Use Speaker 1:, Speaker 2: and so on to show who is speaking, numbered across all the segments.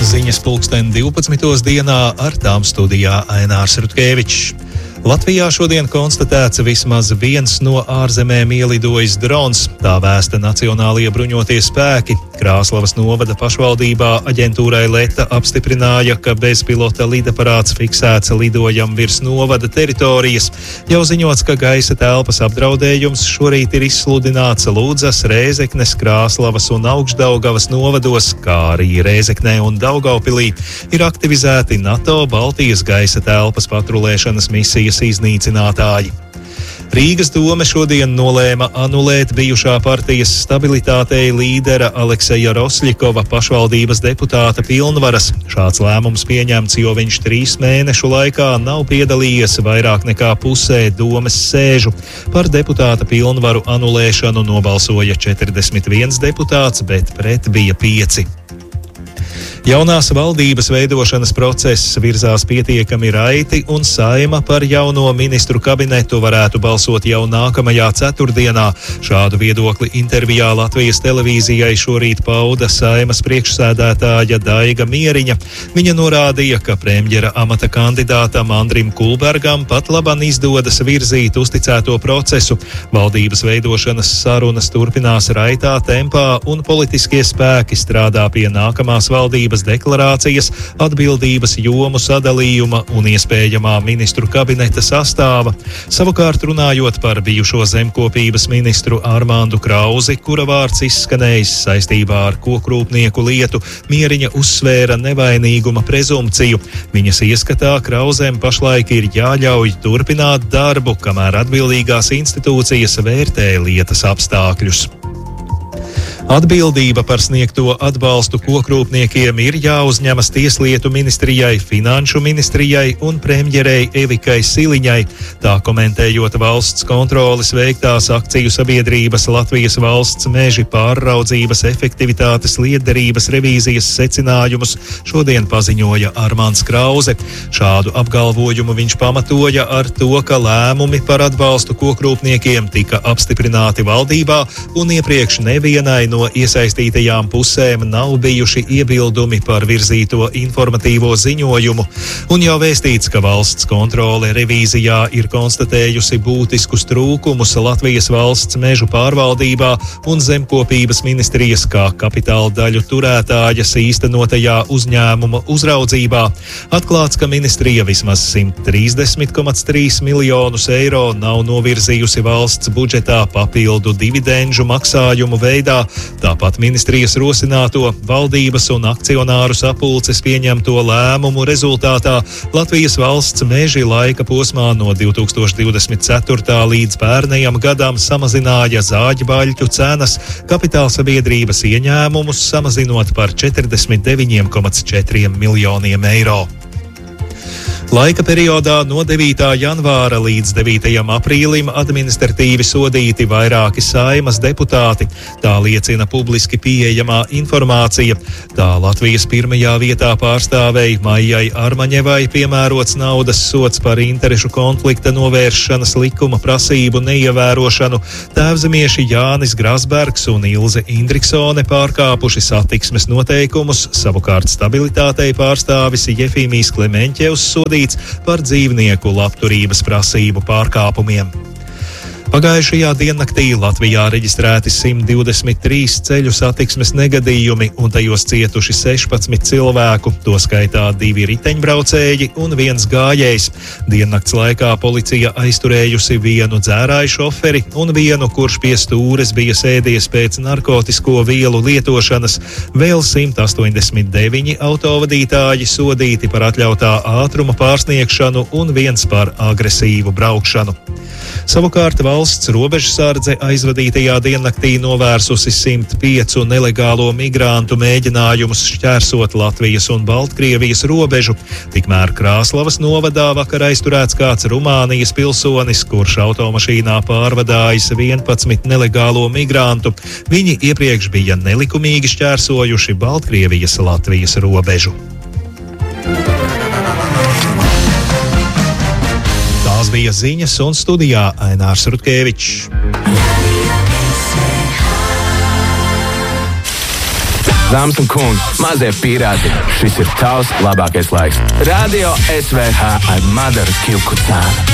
Speaker 1: Ziņas pulksten 12. dienā ar tām studijā Ainārs Rutkevičs. Latvijā šodien konstatēts vismaz viens no ārzemēm ielidojis drons, tā vēsta Nacionālie bruņotie spēki. Krāslavas novada pašvaldībā aģentūrai Leta apstiprināja, ka bezpilota lidaparāts fiksēts lidojam virs novada teritorijas. Jau ziņots, ka gaisa telpas apdraudējums šorīt ir izsludināts Ludzas, Rēzeknes, Krāslavas un Augšdaugavas novados, kā arī Rēzeknē un Daugavpilī ir aktivizēti NATO Baltijas gaisa telpas patrulēšanas misijas iznīcinātāji. Rīgas dome šodien nolēma anulēt bijušā partijas stabilitātei līdera Alekseja Rosļikova pašvaldības deputāta pilnvaras. Šāds lēmums pieņemts, jo viņš 3 mēnešu laikā nav piedalījies vairāk nekā pusē domes sēžu. Par deputāta pilnvaru anulēšanu nobalsoja 41 deputāts, bet pret bija 5. Jaunās valdības veidošanas process virzās pietiekami raiti, un Saeima par jauno ministru kabinetu varētu balsot jau nākamajā ceturtdienā. Šādu viedokli intervijā Latvijas televīzijai šorīt pauda Saeimas priekšsēdētāja Daiga Mieriņa. Viņa norādīja, ka premjera amata kandidātam Andrim Kulbergam pat laban izdodas virzīt uzticēto procesu. Valdības veidošanas sarunas turpinās raitā tempā, un politiskie spēki strādā pie nākamās valdības deklarācijas, atbildības jomu sadalījuma un iespējamā ministru kabineta sastāva. Savukārt runājot par bijušo zemkopības ministru Armāndu Krauzi, kura vārds izskanējis saistībā ar kokrūpnieku lietu, Mieriņa uzsvēra nevainīguma prezumpciju. Viņas ieskatā Krauzēm pašlaik ir jāļauj turpināt darbu, kamēr atbildīgās institūcijas vērtē lietas apstākļus. Atbildība par sniegto atbalstu kokrūpniekiem ir jāuzņemas Tieslietu ministrijai, Finanšu ministrijai un premjerei Evikai Siliņai. Tā komentējot valsts kontroles veiktās akciju sabiedrības Latvijas valsts meži pārraudzības efektivitātes lietderības revīzijas secinājumus, šodien paziņoja Armāns Krauze. Šādu apgalvojumu viņš pamatoja ar to, ka lēmumi par atbalstu kokrūpniekiem tika apstiprināti valdībā un iepriekš nevienai no iesaistītajām pusēm nav bijuši iebildumi par virzīto informatīvo ziņojumu, un jau vēstīts, ka valsts kontrole revīzijā ir konstatējusi būtiskus trūkumus Latvijas valsts mežu pārvaldībā un zemkopības ministrijas kā kapitāla daļu turētājas īstenotajā uzņēmuma uzraudzībā. Atklāts, ka ministrija vismaz 130,3 miljonus eiro nav novirzījusi valsts budžetā papildu dividendžu maksājumu veidā. Tāpat ministrijas rosināto valdības un akcionāru sapulces pieņemto lēmumu rezultātā Latvijas valsts meži laika posmā no 2024. līdz pērnējam gadam samazināja zāģbaļķu cenas, kapitāla sabiedrības ieņēmumus samazinot par 49,4 miljoniem eiro. Laika periodā no 9. janvāra līdz 9. aprīlim administratīvi sodīti vairāki Saeimas deputāti. Tā liecina publiski pieejamā informācija. Tā Latvijas pirmajā vietā pārstāvēja Maijai Armaņevai piemērots naudas sods par interešu konflikta novēršanas likuma prasību neievērošanu. Tēvzemieši Jānis Grasbergs un Ilze Indriksone pārkāpuši satiksmes noteikumus, savukārt stabilitātei pārstāvis Jefīmijs Klemeņķevs sodīts par dzīvnieku labturības prasību pārkāpumiem. Pagājušajā diennaktī Latvijā reģistrēti 123 ceļu satiksmes negadījumi un tajos cietuši 16 cilvēku, to skaitā 2 riteņbraucēji un 1 gājējs. Diennakts laikā policija aizturējusi 1 dzērāju šoferi un 1, kurš pie stūres bija sēdies pēc narkotisko vielu lietošanas. Vēl 189 autovadītāji sodīti par atļautā ātruma pārsniegšanu un 1 par agresīvu braukšanu. Savukārt valsts robežsardze aizvadītajā diennaktī novērsusi 105 nelegālo migrantu mēģinājumus šķērsot Latvijas un Baltkrievijas robežu. Tikmēr Krāslavas novadā vakar aizturēts kāds Rumānijas pilsonis, kurš automašīnā pārvadājis 11 nelegālo migrantu. Viņi iepriekš bija nelikumīgi šķērsojuši Baltkrievijas-Latvijas robežu. Tās bija ziņas, un studijā Ainārs Rutkevičs.
Speaker 2: Dāmas un kungi, mazie pīrāti, šis ir tavs labākais laiks. Radio SVH ar Madaru Kilkucānu.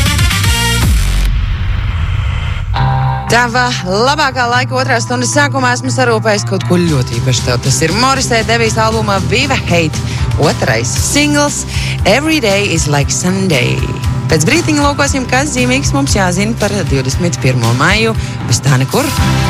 Speaker 3: Tava labākā laika otrā stundas sākumā esmu sarūpējis kaut ko ļoti īpašu tev. Tas ir Morrissey debijas albumā Viva Hate otrais singls Every Day is Like Sunday. Pēc brītiņa lūkosim, kas zīmīgs mums jāzina par 21. maiju, bez tā nekur.